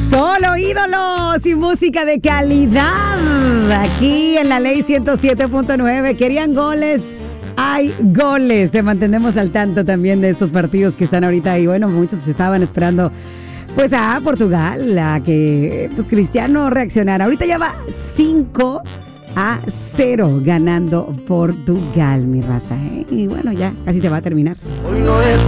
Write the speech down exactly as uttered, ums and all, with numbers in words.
Solo ídolos y música de calidad. Aquí en la Ley ciento siete punto nueve. Querían goles. Hay goles. Te mantenemos al tanto también de estos partidos que están ahorita ahí. Bueno, muchos estaban esperando pues a Portugal, a que pues Cristiano reaccionara. Ahorita ya va cinco a cero ganando Portugal, mi raza, ¿eh? Y bueno, ya casi se va a terminar. Hoy no es